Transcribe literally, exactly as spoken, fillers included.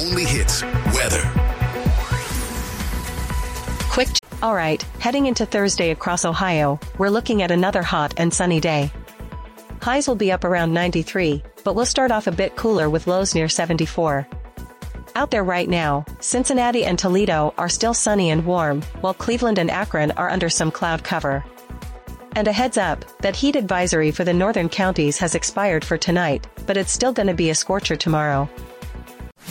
only hits weather. Quick. All right, heading into Thursday across Ohio, we're looking at another hot and sunny day. Highs will be up around ninety-three, but we'll start off a bit cooler with lows near seventy-four. Out there right now, Cincinnati and Toledo are still sunny and warm, while Cleveland and Akron are under some cloud cover. And a heads up, that heat advisory for the northern counties has expired for tonight, but it's still gonna be a scorcher tomorrow.